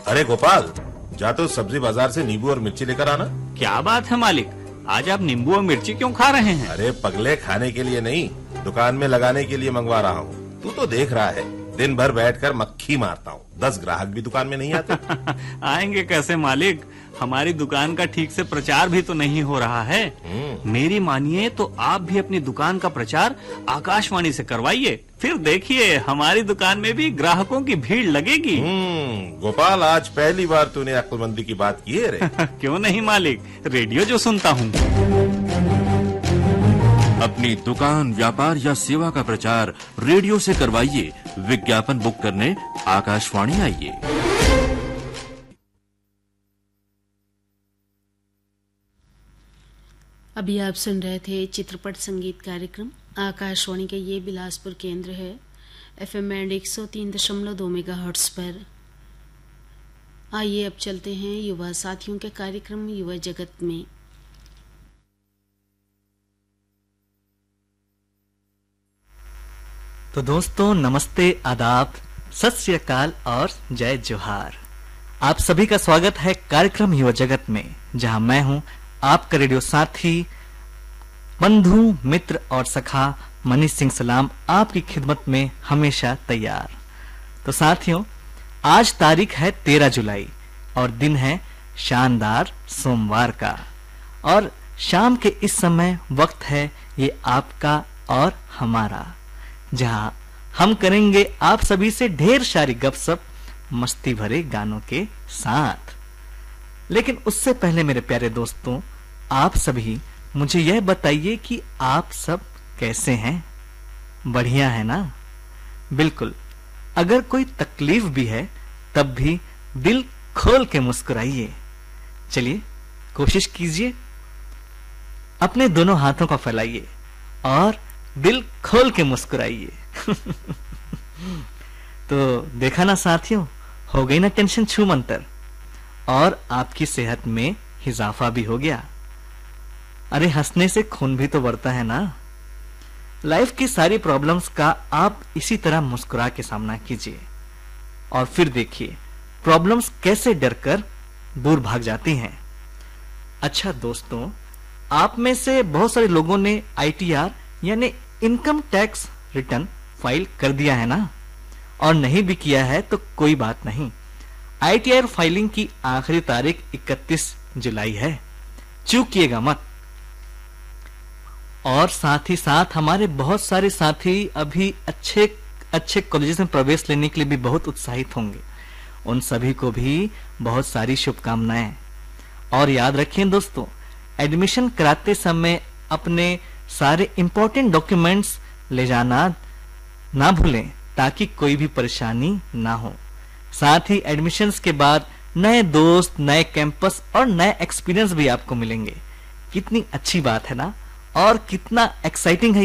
अरे गोपाल, जा तो सब्जी बाजार से नींबू और मिर्ची लेकर आना। क्या बात है मालिक, आज आप नींबू और मिर्ची क्यों खा रहे हैं? अरे पगले, खाने के लिए नहीं, दुकान में लगाने के लिए मंगवा रहा हूँ। तू तो देख रहा है, दिन भर बैठकर मक्खी मारता हूँ, 10 ग्राहक भी दुकान में नहीं आते। आएंगे कैसे मालिक, हमारी दुकान का ठीक से प्रचार भी तो नहीं हो रहा है। मेरी मानिए तो आप भी अपनी दुकान का प्रचार आकाशवाणी से करवाइए, फिर देखिए हमारी दुकान में भी ग्राहकों की भीड़ लगेगी। गोपाल, आज पहली बार तूने अक्लमंदी की बात की है रे। क्यों नहीं मालिक, रेडियो जो सुनता हूँ। अपनी दुकान, व्यापार या सेवा का प्रचार रेडियो से करवाइए। विज्ञापन बुक करने आकाशवाणी आइए। अभी आप सुन रहे थे चित्रपट संगीत कार्यक्रम। आकाशवाणी के ये बिलासपुर केंद्र है, FM बैंड 103.2 मेगाहर्ट्ज पर। आइए अब चलते हैं युवा साथियों के कार्यक्रम युवा जगत में। तो दोस्तों, नमस्ते, आदाब, सत श्री अकाल और जय जोहार। आप सभी का स्वागत है कार्यक्रम युवा जगत में, जहां मैं हूं आपका रेडियो साथी, बंधु, मित्र और सखा मनीष सिंह सलाम, आपकी खिदमत में हमेशा तैयार। तो साथियों, आज तारीख है 13 जुलाई और दिन है शानदार सोमवार का, और शाम के इस समय वक्त है ये आपका और हमारा, जहां हम करेंगे आप सभी से ढेर सारी गपशप मस्ती भरे गानों के साथ। लेकिन उससे पहले मेरे प्यारे दोस्तों, आप सभी मुझे यह बताइए कि आप सब कैसे हैं? बढ़िया है ना? बिल्कुल। अगर कोई तकलीफ भी है तब भी दिल खोल के मुस्कुराइए। चलिए कोशिश कीजिए, अपने दोनों हाथों को फैलाइए और दिल खोल के मुस्कुराइए। तो देखा ना साथियों, हो गई ना टेंशन छू मंतर, और आपकी सेहत में इजाफा भी हो गया। अरे हंसने से खून भी तो बढ़ता है ना। लाइफ की सारी प्रॉब्लम्स का आप इसी तरह मुस्कुरा के सामना कीजिए और फिर देखिए प्रॉब्लम्स कैसे डरकर दूर भाग जाती हैं। अच्छा दोस्तों, आप में से बहुत सारे लोगों ने ITR यानी इनकम टैक्स रिटर्न फाइल कर दिया है ना, और नहीं भी किया है तो कोई बात नहीं। ITR फाइलिंग की आखिरी तारीख 31 जुलाई है, चूकिएगा मत। और साथ ही साथ हमारे बहुत सारे साथी अभी अच्छे कॉलेजेस में प्रवेश लेने के लिए भी बहुत उत्साहित होंगे। उन सभी को भी बहुत सारी शुभकामनाएं। और याद रखिए दोस्तों, एडमिशन कराते समय अपने सारे इंपॉर्टेंट डॉक्यूमेंट्स ले जाना ना भूलें, ताकि कोई भी परेशानी ना हो। साथ ही एडमिशन्स के बाद नए दोस्त, नए कैंपस और नए एक्सपीरियंस भी आपको मिलेंगे। कितनी अच्छी बात है ना, और कितना एक्साइटिंग है